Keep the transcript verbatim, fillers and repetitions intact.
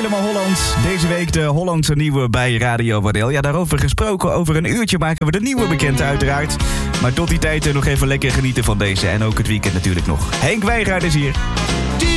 Helemaal Holland. Deze week de Hollandse nieuwe bij Radio Wadel. Ja, daarover gesproken. Over een uurtje maken we de nieuwe bekend uiteraard. Maar tot die tijd nog even lekker genieten van deze. En ook het weekend natuurlijk nog. Henk Wijngaard is hier.